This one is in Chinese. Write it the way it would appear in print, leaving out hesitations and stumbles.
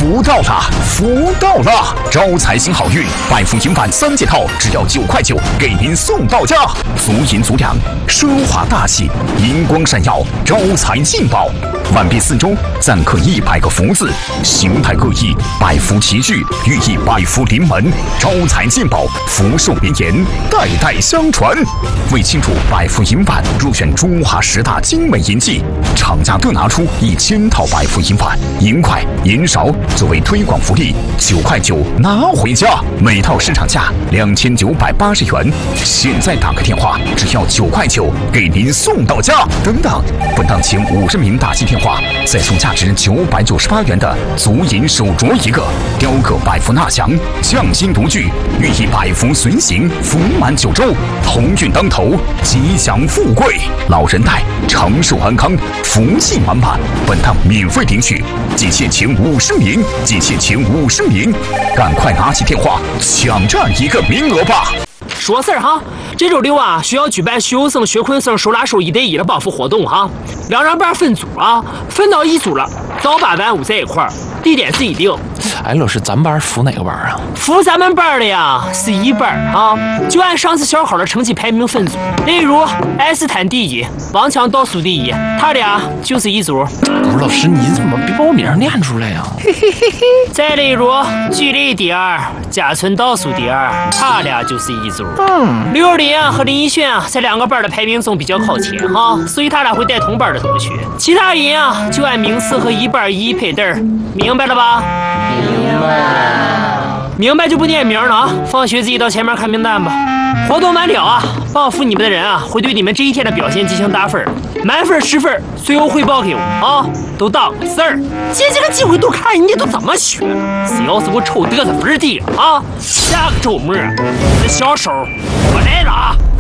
福到了，福到了！招财星好运，百福银碗3件套，只要9块9，给您送到家。足银足粮，奢华大气，银光闪耀，招财进宝。碗壁4周錾刻100个福字，形态各异，百福齐聚，寓意百福临门，招财进宝，福寿绵延，代代相传。为庆祝百福银碗入选中华10大精美银器，厂家各拿出1000套百福银碗、银筷、银勺作为推广福利，9块9拿回家，每套市场价2980元。现在打个电话，只要9块9，给您送到家。等等，本档前50名打进电话，再送价值998元的足银手镯1个，雕刻百福纳祥，匠心独具，寓意百福随行，福满9州，鸿运当头，吉祥富贵，老人带长寿安康，福气满满。本档免费领取，仅限前50名，仅限前50名，赶快拿起电话抢占1个名额吧！ 说事儿哈，这周6啊，学校举办学生、学困生手拉手1对1的帮扶活动哈，2人班分组啊，分到一组了，早8晚5在一块儿，地点是一定。 哎，老师，咱班扶哪个班啊？ 扶咱们班的呀，是1班啊，就按上次小考的成绩排名分组。例如，爱斯坦第1，王强倒数第1，他俩就是一组。 不是老师，你怎么别把我名念出来呀？ 再例如，距离第2，贾村倒数第2，他俩就是一组。刘若琳啊和林依炫啊，在2个班的排名中比较靠前哈，所以他俩会带同班的同学。其他人啊，就按名次和1班一配对儿，明白了吧？明白就不念名了啊！放学自己到前面看名单吧。活动完了啊，帮扶你们的人啊，会对你们这一天的表现进行打分，满分10分，最后汇报给我啊，都当事儿。借这个机会多看人家都怎么学了，谁要是给我抽嘚瑟分低啊，下个周末我的小手我来了啊！